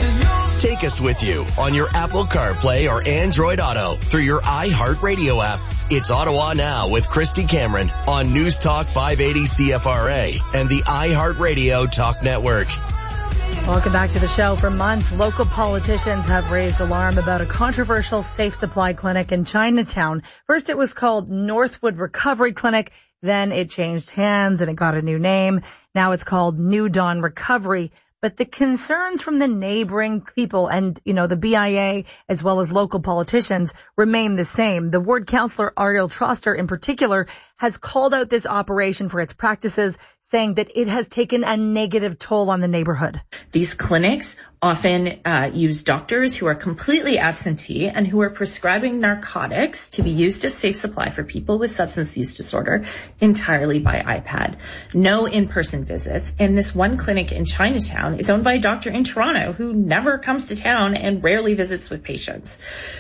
Take us with you on your Apple CarPlay or Android Auto through your iHeartRadio app. It's Ottawa Now with Christy Cameron on News Talk 580 CFRA and the iHeartRadio Talk Network. Welcome back to the show. For months, local politicians have raised alarm about a controversial safe supply clinic in Chinatown. First, it was called Northwood Recovery Clinic. Then it changed hands and it got a new name. Now it's called New Dawn Recovery. But the concerns from the neighboring people and, the BIA as well as local politicians remain the same. The ward councillor Ariel Troster in particular has called out this operation for its practices, saying that it has taken a negative toll on the neighborhood. These clinics often use doctors who are completely absentee and who are prescribing narcotics to be used as safe supply for people with substance use disorder entirely by iPad. No in-person visits. And this one clinic in Chinatown is owned by a doctor in Toronto who never comes to town and rarely visits with patients.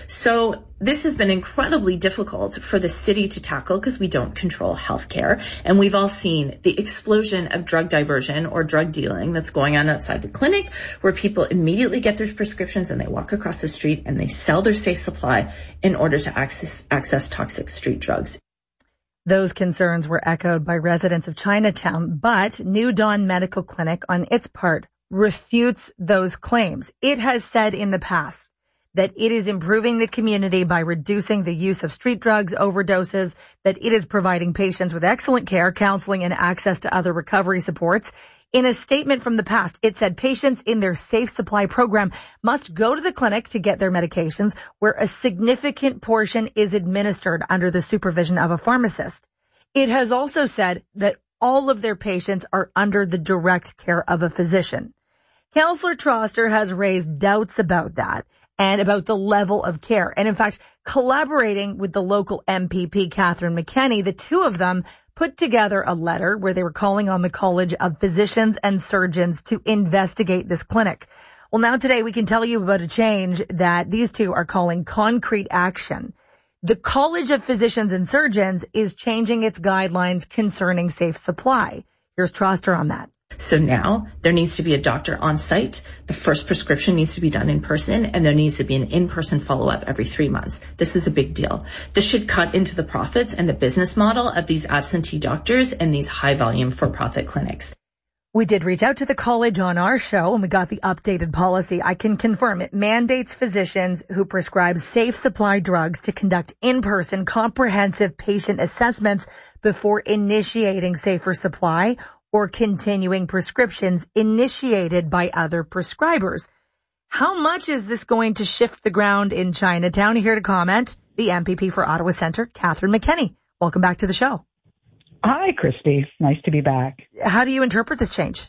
So this has been incredibly difficult for the city to tackle because we don't control healthcare. And we've all seen the explosion of drug diversion or drug dealing that's going on outside the clinic, where people immediately get their prescriptions and they walk across the street and they sell their safe supply in order to access toxic street drugs. Those concerns were echoed by residents of Chinatown, but New Dawn Medical Clinic, on its part, refutes those claims. It has said in the past that it is improving the community by reducing the use of street drugs, overdoses, that it is providing patients with excellent care, counseling, and access to other recovery supports. In a statement from the past, it said patients in their safe supply program must go to the clinic to get their medications, where a significant portion is administered under the supervision of a pharmacist. It has also said that all of their patients are under the direct care of a physician. Councillor Troster has raised doubts about that and about the level of care. And in fact, collaborating with the local MPP, Catherine McKenney, the two of them put together a letter where they were calling on the College of Physicians and Surgeons to investigate this clinic. Well, now today we can tell you about a change that these two are calling concrete action. The College of Physicians and Surgeons is changing its guidelines concerning safe supply. Here's Troster on that. So now there needs to be a doctor on site. The first prescription needs to be done in person, and there needs to be an in-person follow-up every 3 months. This is a big deal. This should cut into the profits and the business model of these absentee doctors and these high-volume for-profit clinics. We did reach out to the college on our show, and we got the updated policy. I can confirm it mandates physicians who prescribe safe supply drugs to conduct in-person comprehensive patient assessments before initiating safer supply or continuing prescriptions initiated by other prescribers. How much is this going to shift the ground in Chinatown? Here to comment, the MPP for Ottawa Centre, Catherine McKenney. Welcome back to the show. Hi, Christy. Nice to be back. How do you interpret this change?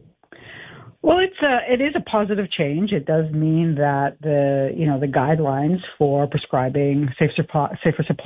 Well, it is a positive change. It does mean that the guidelines for prescribing safer supply